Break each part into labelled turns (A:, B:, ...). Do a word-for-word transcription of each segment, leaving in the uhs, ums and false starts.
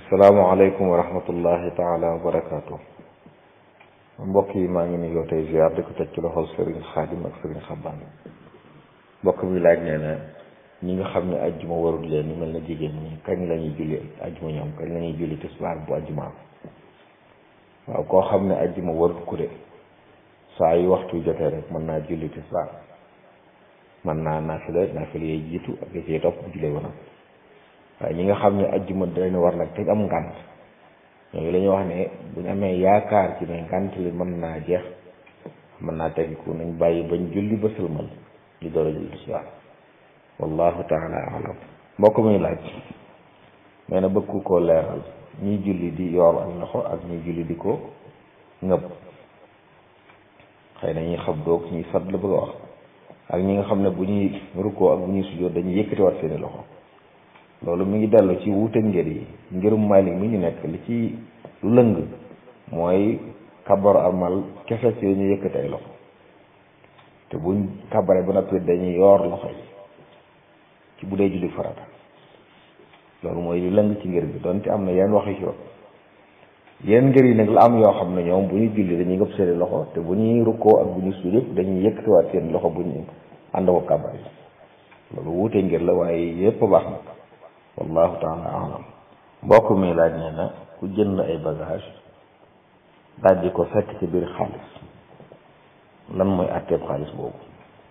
A: salaamaaleykum wa rahmatullahi taala wa barakaatu. mbokk yi maa ngi nuyoo tey ziar di ko teg ci loxol Serigne Khadim ak Serigne Xabaan. mbokk mi laaj nee na ñi nga xam ne ajjuma warul leen ñu mel na jigéen ñi kañ la ñuy julli ajjuma ñoom kañ la ñuy julli tisbaar bu ajjumaa. waaw koo xam ne ajjuma warul ku de saa yu waxtu jotee rek mën naa julli tisbaar mën naa naafila naafila yee jiitu ak yi ciy topp jullee woon waaye ñi nga xam ne ajjuma dañu war nag te am ngànt ñooñu la ñuy wax ne bu ñu amee yaakaar ci ne ngànt li mën naa jeex mën naa teggiku nañ bàyyi bañ julli ba sëlmal ñu door a julli tisbaar wallahu taala alam. mbokk muy laaj nee na bëgg koo leeral ñiy julli di yoor ak loxo ak ñiy julli di ko ngëb xëy na ñuy xam doog ñuy sat la bëgg a wax ak ñi nga xam ne bu ñuy rukkoo ak bu ñuy sujjóot dañuy yëkkatiwaat seeni loxo. loolu mi ngi dellu ci wuute ngër yi ngërum Maalik mi ñu nekk li ci lu lëng mooy kabar amal kese ci ñu yëkkati ay loxo te buñ kabare ba noppi dañuy yoor loxo yi ci bu dee julli farata loolu mooy lu lëng ci ngër bi donte am na yenn waxi ci yoon yenn ngër yi nag la am yoo xam ne ñoom bu ñu julli dañuy ngëpp seeni loxo te bu ñuy rukkoo ak bu ñuy sujjóot dañuy yëkkatiwaat seen loxo bu ñu ànd ko kabar yi loolu wuute ngër la waaye yépp baax na wallahu taala alam. mbokk mi laaj nee na ku jënd ay bagage dajji ko fekk ci biir xaalis lan mooy àtteeb xaalis boobu.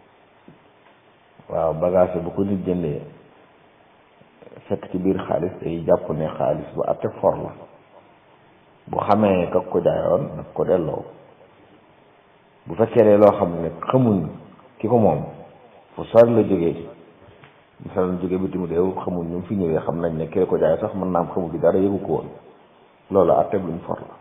A: waaw bagage bu ko nit jëndee fekk ci biir xaalis day jàpp ne xaalis bu àtte for la bu xamee kak ko jaayoon nag ko delloo bu fekkee ne loo xam ne xamuñ ki ko moom fu sori la jógee misaal jóge bitim réew xamul ñu fi ñëwee xam nañ ne kii ko jaay sax mën naa am xamul bi dara yëgu ko woon loolu àtteeb lu ñu for la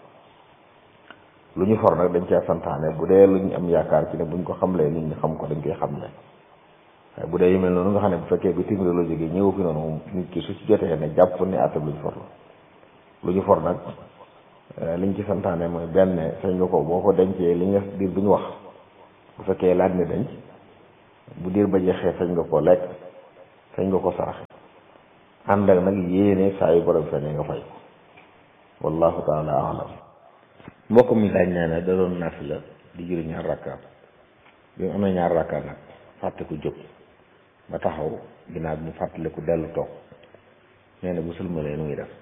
A: lu ñu for nag dañ cee santaane bu dee lu ñu am yaakaar ci ne buñ ko xamlee nit ñi xam ko dañ koy xam ne waaye bu dee yu mel noonu nga xam ne bu fekkee bitim réew la jógee ñëwu fi noonu nit ki su ci jotee ne jàpp ne àtteeb lu ñu for la lu ñu for nag liñ ci santaane mooy benn sañ nga ko boo ko dencee li nga diir bu ñu wax bu fekkee laaj ne denc bu diir ba jeexee sañ nga ko lekk sañ nga ko saraxe ànd ak nag yéene saa yu borom fene nga fay wallahu taala alam. mbokk mi laaj nee na da doon naafila di julli ñaar rakka bi mu amee ñaar rakka nag fàtte ku jóg ba taxaw ginnaaw bi mu fàttale ku dellu toog nee na bu sëlmalee nu ngi def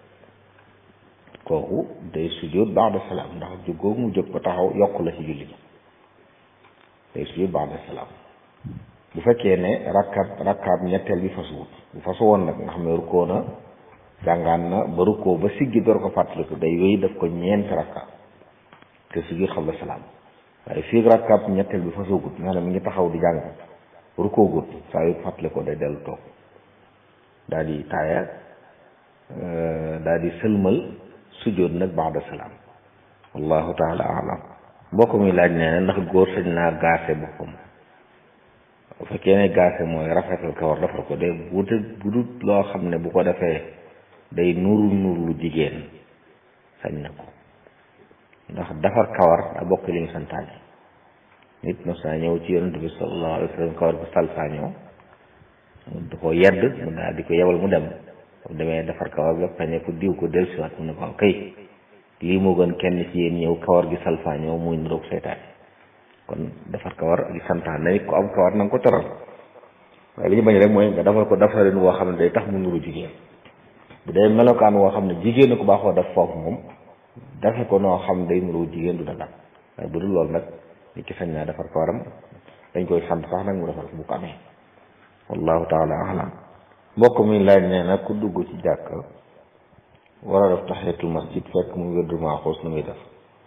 A: kooku day sujjóot ba'da salaam ndax jóg googu mu jóg ba taxaw yokk la ci julli gi day sujjóot ba'da salaam. bu fekkee ne rakkaab rakkaab ñetteel bi fasuwut bu fasu woon nag nga xam ne rukkoo na jàngaan na ba rukkoo ba siggi door ko fàttaliku day wéy daf ko ñeent rakkaab te siggi xam la salaam waaye fii rakkaab ñetteel bi fasuwut nga xam ne mi ngi taxaw di jàng rukkoo gut saa yu fàttalikoo day dellu toog daal di taaya daal di sëlmal sujjóot nag ba'da salaam wallahu taala alam. mbokk mi laaj nee na ndax góor sañ naa gaase boppam. bu fekkee ne gaase mooy rafetal kawar defar ko de bu bu dut loo xam ne bu ko defee day nuru nuru lu jigéen sañ na ko ndax defar kawar daa bokk li ñu santaane nit mos naa ñëw ci yonent bi sallallahu alayhi wa sallam kawar bu salfaañoo da ko yedd mu daal di ko yebal mu dem mu demee defar kawar ba pañe ko diw ko dellusiwaat mu ne ko kay lii moo gën kenn ci yéen ñëw kawar gi salfaañoo muy niroog seytaane kon defar kawar ak santaan na ko am kawar na nga ko teral waaye li ñu bañ rek mooy nga defal ko defarin woo xam ne day tax mu nuru jigéen bu dee melokaan woo xam ne jigéen ko baaxoo def foofu moom defe ko noo xam day nuru jigéen du dagal waaye bu dul loolu nag nit ki sañ naa defar kawaram dañ koy sant sax nag mu defar bu ko amee wallahu taala alam. mbokk mi laaj nee na ku dugg ci jàkk war a def tahiyatul masjid fekk mu wérdu maaxuus nu muy def.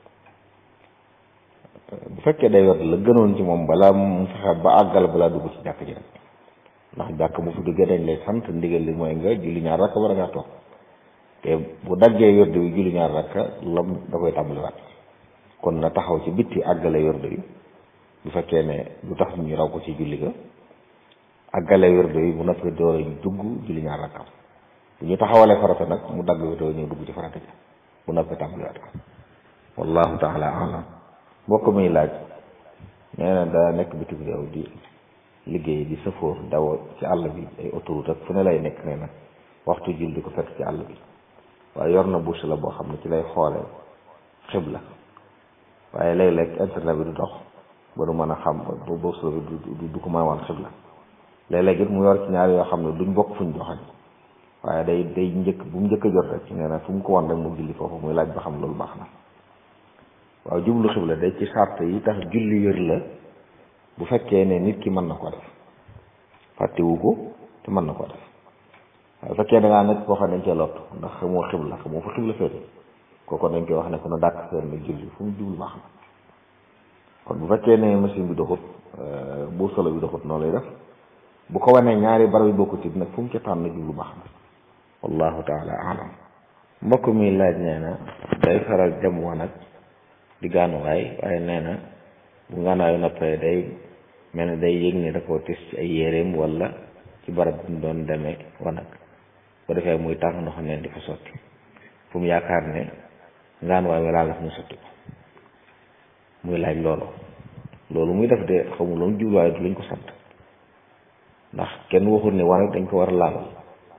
A: bu fekkee day wet la gënoon ci moom balaa mu fexe ba àggal balaa dugg ci jàkk ji rek ndax jàkk bu fi duggee dañ lay sant ndigal li mooy nga julli ñaar rakk war a ngaa toog te bu daggee wérdu bi julli ñaar rakk lam da koy tàmbaliwaat kon na taxaw ci bitti àggale wérdu bi bu fekkee ne lu tax ñu raw ko ci julli ga àggale wérdu bi bu noppi door a dugg julli ñaar rakkam bu ñu taxawalee farata nag mu dagg wérdu ñëw dugg ci farata ji bu noppi tàmbaliwaat ko wallahu taala alam. mbokk muy laaj nee na daa nekk bitim réew di liggéey di sëfoor daw ci àll bi ay autoroute ak fu ne lay nekk nee na waxtu julli di ko fekk ci àll bi waaye yor na bouche la boo xam ne ci lay xoole xibla waaye léeg-léeg internet bi du dox ba du mën a xam ba bouche la bi du du ko mën a wan xibla léeg-léeg it mu yor ci ñaar yoo xam ne duñ bokk fuñ joxañ waaye day day njëkk bu mu njëkk a jot rek nee na fu mu ko wan rek mu julli foofu muy laaj ba xam loolu baax na waaw jublu xibla day ci sart yi tax julli wér la bu fekkee ne nit ki mën na ko def fàttewu ko te mën na ko def waaye bu fekkee da ngaa nekk koo xam ne dañ cee lott ndax xamoo xibla xamoo fa xibla féete kooku dañ koy wax ne ko na dàkk seen na julli fu mu jublu baax na kon bu fekkee ne machine bi doxut bu solo bi doxut noonu lay def bu ko wanee ñaari barab yi bokkut it nag fu mu ca tànn jublu baax na wallahu taala alam mbokk mi laaj nee na day faral dem wanag di gaanuwaay waaye nee na bu gaanuwaayu noppee day mel ne day yëg ne da koo tis ci ay yéreem wala ci barab bi mu doon demee wanag bu defee muy tànk ndox neen di fa sotti fu mu yaakaar ne gaanuwaay bi laal la fu mu sotti ko muy laaj loolu loolu muy def de xamul loolu jubluwaay du lañ ko sant ndax kenn waxul ne wanag dañ ko war a laabal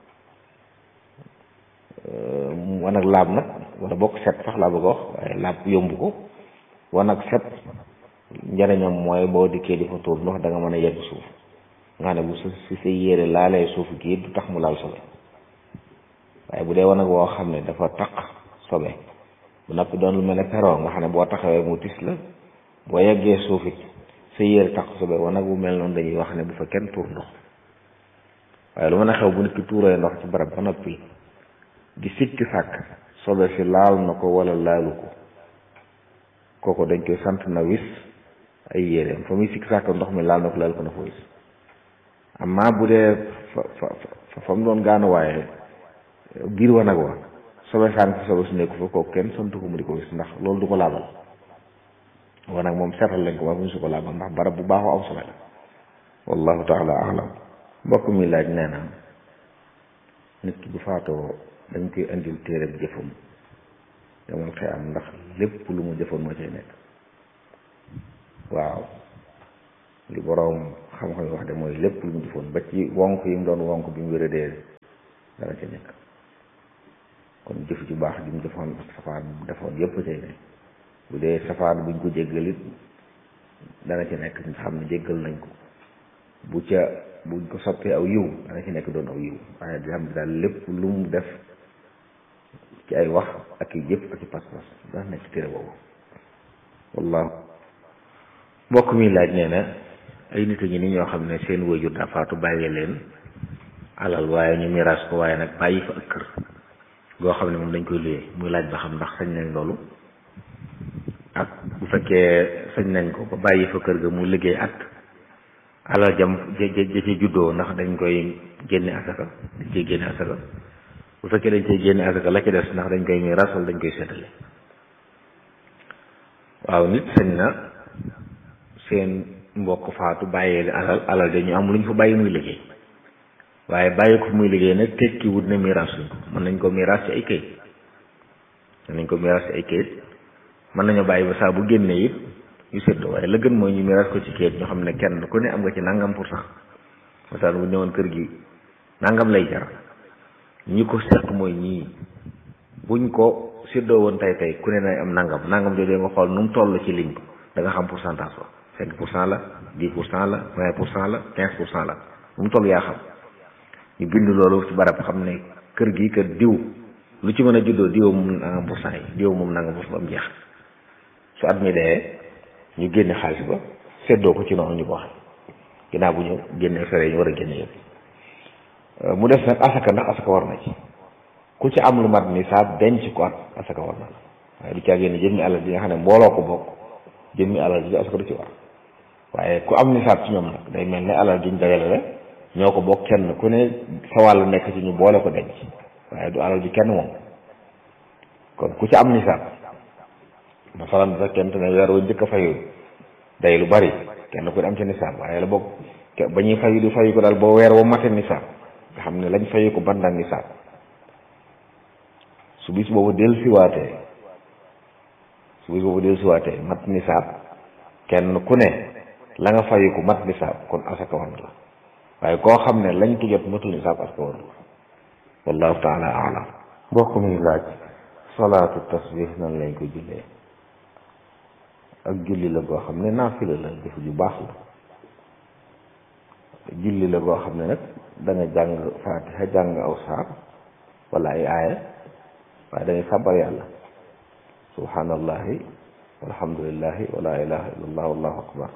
A: wanag laab nag wala bokk set sax laa bëgg a wax waaye laab yomb ko wanag set njariñam mooy boo dikkee di fa tuur ndox da nga mën a yegg suuf nga xam ne bu si sa yére laalee suuf kii du tax mu laal sobe waaye bu dee wanag woo xam ne dafa taq sobe bu noppi doon lu mel ne peroo nga xam ne boo taxawee mu tis la boo yeggee suuf it sa yére taq sobe wanag bu mel noonu dañuy wax ne bu fa kenn tuur ndox waaye lu mën a xew bu nit ki tuuree ndox ci barab ba noppi di sikki sàkk sobe si laal na ko wala laalu ko kooku dañ koy sant na wis ay yéreem fa muy sikki sàkk ndox mi laal na ko laal ko na fa wis amma bu dee fa fa fa mu doon gaanu waaye biir wanag wa sobe sànk fa sobe su nekku fa kooku kenn sant ko mu di ko wis ndax loolu du ko laabal wanag moom seetal lañ ko wax mu su ko laabal ndax barab bu baaxoo am sobe la wallahu taala alam mbokk mi laaj nee na nit ki bu faatoo dañ koy indil téereb jëfam demal xëy am ndax lépp lu mu jëfoon moo cay nekk waaw li boroom xam-xam yi wax de mooy lépp lu mu jëfoon ba ci wonk yi mu doon wonk bi mu wéradee dara ca nekk kon jëf ju baax ji mu jëfoon ak safaan bu defoon yépp cay nekk bu dee safaan buñ ko jéggalit dana ci nekk nga xam ne jéggal nañ ko bu ca buñ ko soppee aw yiw dana ci nekk doon aw yiw waaye di xam ne daal lépp lu mu def ci ay wax ak i jëf ak i pas-pas daa nekk ci téere boobu wallahu mbokk mi laaj nee na ay nit ñi ni ñoo xam ne seen waajur daa faatu bàyyee leen alal waaye ñu miraas ko waaye nag bàyyi fa ak kër goo xam ne moom dañ koy luyee muy laaj ba xam ndax sañ nañ loolu ak bu fekkee sañ nañ ko ba bàyyi fa kër ga mu liggéey at alal jam ja ja ci juddoo ndax dañ koy génne asaka dañ koy génne asaka bu fekkee dañ koy génne asaka la ci des ndax dañ koy miiras wala dañ koy seetale waaw nit sañ na seen mbokk faatu bàyyee li alal alal de ñu am lu ñu fa bàyyi muy liggéey waaye bàyyi ko muy liggéey nag tekki wut ne miiras luñ ko mën nañ ko miiras ci ay kayit mën nañ ko miiras ci ay kayit mën nañoo bàyyi ba saa bu génnee it ñu séddoo waaye la gën mooy ñu miiras ko ci kayit ñu xam ne kenn ku ne am nga ci nangam pour cent masalan bu ñëwoon kër gi nangam lay jar ñi ko seq mooy ñii buñ ko séddoo woon tey tey ku ne nay am nangam nangam jooju nga xool nu mu toll ci ligne da nga xam pourcentage ba cinq pour cent la dix pour cent la vingt pour cent la quinze pour cent la nu mu toll yaa xam ñu bind loolu ci barab xam ne kër gi kër diw lu ci mën a juddoo diw moom nangam pour cent yi diw moom nangam pour cent ba mu jeex su at mi dee ñu génne xaalis ba séddoo ko ci noonu ñu ko waxee ginnaaw bu ñu génnee fere yi ñu war a génne yëpp mu def nag asaka ndax asaka war na ci ku ci am lu mat nisaab denc ko at asaka war na la waaye du caa génne jëmmi alal ji nga xam ne mbooloo ko bokk jëmmi alal ji asaka du ci war waaye ku am nisaab ci ñoom nag day mel ne alal ji ñu dajale la ñoo ko bokk kenn ku ne sa wàll nekk ci ñu boole ko denc waaye du alal ji kenn moom kon ku ci am nisaab masalan bu fekkente ne weer wu njëkk a fayu day lu bari kenn ku ne am ci nisaab waaye la bokk ba ñuy fayu di fayu ko daal boo weer wa mate nisaab nga xam ne lañ fayu ko bandang nisaab su bis boobu del siwaatee su bis boobu del siwaatee mat nisaab kenn ku ne la nga fayu ko mat nisaab kon asaka war na la waaye koo xam ne lañ ko jot matul nisaab asaka war na la wallahu taala alam mbokk mi laaj salaatu tasbih nan lañ ko jullee ak julli la goo xam ne naafila la jëf ju baax la julli la goo xam ne nag da nga jàng faatiha jàng aw saar wala ay aaya waaye da ngay sàbbar yàlla subhanallahi walhamdulillahi wala ilaha illallah wallahu akbar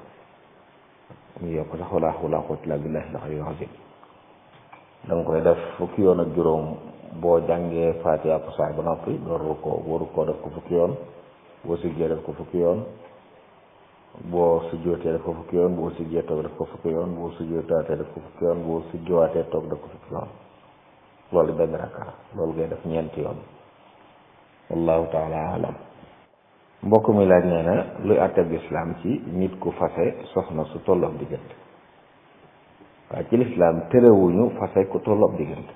A: mu yokk sax wala hawla wala quwwata illa billahi al-aliyyil azim da nga koy def fukki yoon ak juróom boo jàngee faatiha ak saar ba noppi dooru ko waru koo def ko fukki yoon boo siggee def ko fukki yoon boo sujjootee def ko fukki yoon boo siggee toog def ko fukki yoon boo sujjootaatee def ko fukki yoon boo sujjowaatee toog def ko fukki yoon loolu benn rakka loolu ngay def ñeenti yoon wallahu taala alam mbokk mi laaj nee na luy àtteb lislaam ci nit ku fase soxna su tolloog diggante waaye ci lislaam terewuñu fase ku tolloog diggante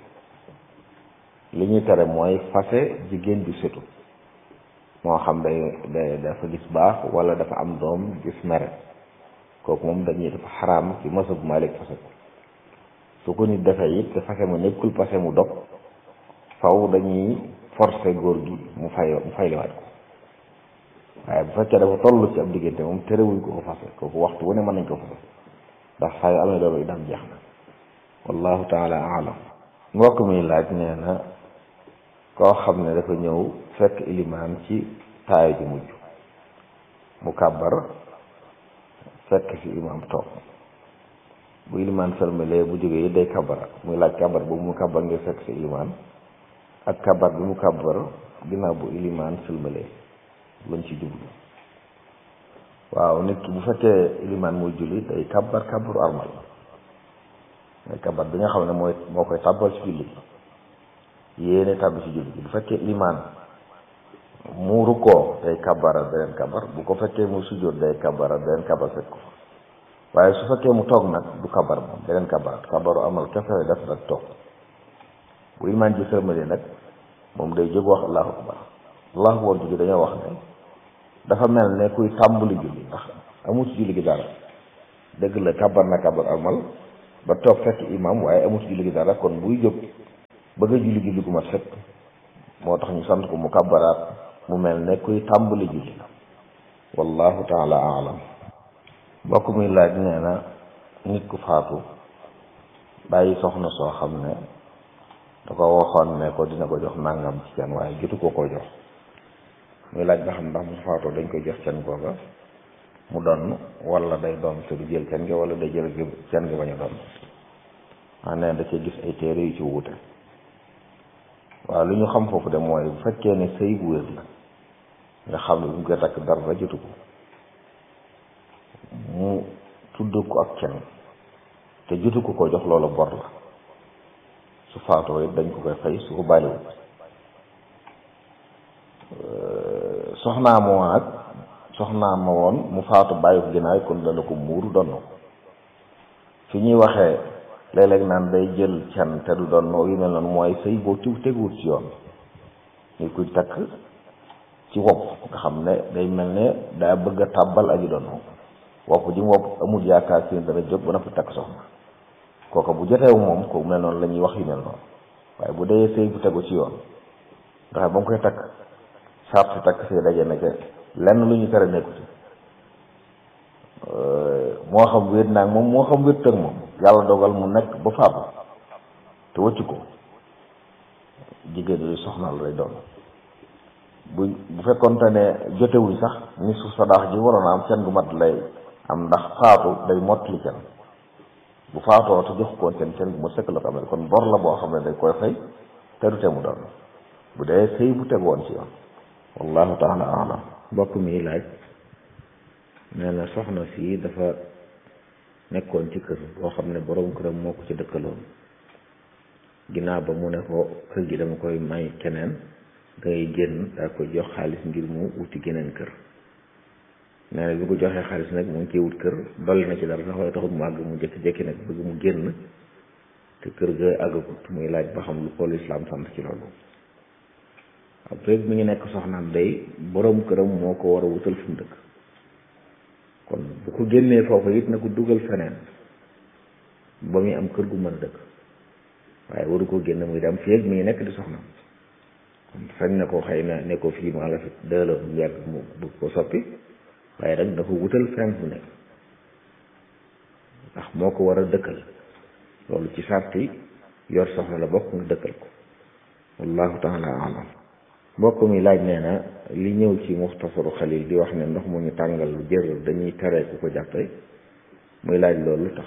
A: li ñuy tere mooy fase jigéen ju setu moo xam day day dafa gis baax wala dafa am doom gis mere kooku moom dañuy dafa xaraam ci masab Maalik fase ko su ko nit defee it te fase mu nekkul fase mu dog faw dañuy forcer góor gi mu fay mu fayliwaat ko waaye bu fekkee dafa toll ci ab diggante moom terewuñ ko ko fase kooku waxtu wu ne mën nañ ko fase ndax saa yu amee doom itam jeex na wallahu taala alam mbokk mi laaj nee na koo xam ne dafa ñëw fekk ilimaan ci taayu ji mujj mu kàbbar fekk ci imaam toog bu ilimaan sërmalee bu jógee yi day kàbbara muy laaj kàbbar boobu mu kàbbar ngir fekk ci ilimaan ak kàbbar bi mu kàbbar ginnaaw bu ilimaan sërmalee luñ ci jublu waaw nit ki bu fekkee ilimaan muy julli day kàbbar kàbbaru armal mooy kàbbar bi nga xam ne mooy moo koy tàbbal ci julli yéene tàbbi ci julli bu fekkee ilimaan mu rukkoo day kàbbara beneen kàbbar bu ko fekkee mu sujjóot day kàbbara beneen kàbbar fekk ko waaye su fekkee mu toog nag du kàbbar moom beneen kàbbar kàbbaru amal kese def nag toog bu ilimaan ji sërmale nag moom day jóg wax allahu akbar allahu akbar julli dañoo wax ne dafa mel ne kuy tàmbali julli ndax amul ci julli gi dara dëgg la kàbbar na kàbbar amal ba toog fekk imam waaye amul ci julli gi dara kon buy jóg bëgg a julli julli gu mat fekk moo tax ñu sant ko mu kàbbaraat mu mel ne kuy tàmbali julli wallahu taala alam mbokk muy laaj nee na nit ku faatu bàyyi soxna soo xam ne da ko waxoon ne ko dina ko jox nangam ci can waaye jotu ko ko jox muy laaj ba xam ndax mu faatoo dañ koy jox can googa mu donn wala day doon te du jël can gi wala day jël can gi bañ a doon ah nee da cee gis ay téere yu ci wuute waaw lu ñu xam foofu de mooy bu fekkee ne sëy bu wér la nga xam ne bu mu koy takk dara jotu ko mu tudd ko ak can te jotu ko ko jox loolu bor la su faatoo it dañ ko koy fay su ko bàyyiwul soxnaa ma woon ak soxnaa ma woon mu faatu bàyyi ko ginnaaw kon dana ko muuru donn fi ñuy waxee léeg-léeg naan day jël can te du doon yu mel noonu mooy sëy boo tiw teguwut ci yoon ñu kuy takk ci wopp nga xam ne day mel ne daa bëgg a tàbbal aji doon wopp ji mu wopp amul yaakaar si dana jóg ba na fi takk soxna kooka bu joteewu moom ko mel noonu la ñuy wax yu mel noonu waaye bu dee sëy bu tegu ci yoon nga xam ba mu koy takk sart si takk sëy daje na ca lenn lu ñu tere nekku ci moo xam wéet naag moom moo xam wéet ak moom yàlla dogal mu nekk ba faatu te wëccu ko jigéen yooyu soxnaal lay doon bu bu fekkoonte ne jotewuñ sax ni su sadaax ji waroon a am can gu mat lay am ndax faatu day mottali can bu faatoo te jox koon can can gu ma sëkk la ko amee kon bor la boo xam ne day koy fay te du te mu doon bu dee sëy bu tegoon ci yoon wallahu taala alam mbokk mi laaj nee na soxna si dafa nekkoon ci kër boo xam ne borom këram moo ko ci dëkkaloon ginnaaw ba mu ne ko kër gi dama koy may keneen ngay génn daa koy jox xaalis ngir mu wuti geneen kër nee na bi ko joxee xaalis nag mu ngi ciy wut kër dolli na ci dara sax waaye taxut mu àgg mu jékki-jékki nag bëgg mu génn te kër ga àggagut muy laaj ba xam lu ko lislaam sant ci loolu après mi ngi nekk soxnaam day borom këram moo ko war a wutal fu mu dëkk kon bu ko génnee foofu it na ko dugal feneen ba muy am kër gu mën a dëkk waaye waru ko génn muy dem fii ak mi ngi nekk di soxnaam sañ na ko xëy na ne ko fii maa la fi dëloo mu yàgg mu bëgg ko soppi waaye rek dafa wutal fenn fu nekk ndax moo ko war a dëkkal loolu ci sarti yor soxna la bokk nga dëkkal ko wallahu taala alam mbokk mi laaj nee na li ñëw ci muxtasaru xalil di wax ne ndox mu ñu tàngal lu jër dañuy tere ku ko jàppe muy laaj loolu lu tax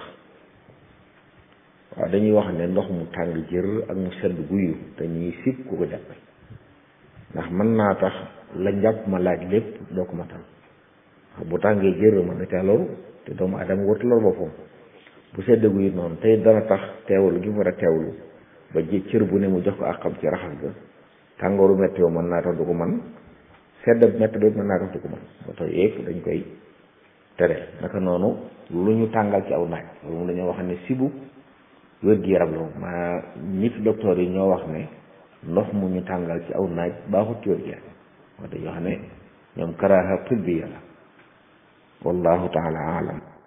A: waaw dañuy wax ne ndox mu tàng jër ak mu sedd guyu dañuy sib ku ko jàppe ndax mën naa tax la njàpp ma laaj lépp doo ko matal bu tàngee jër mën na ca loru te doomu adama warut lor boppam bu sedd guyu noonu tey dana tax teewlu gi mu war a teewlu ba ji cër bu ne mu jox ko àqam ci raxas ga tàngooru météo mën naa tax du ko man sedd météo mën naa tax du ko man moo tax yëpp dañ koy tere naka noonu lu ñu tàngal ci aw naaj loolu moom dañoo wax ne sibu wér-gi-yaram la ma nit docteur yi ñoo wax ne ndox mu ñu tàngal ci aw naaj baaxut ci wér-gi-yaram moo tax yoo xam ne ñoom karaaha tibbiya la wallahu taala alam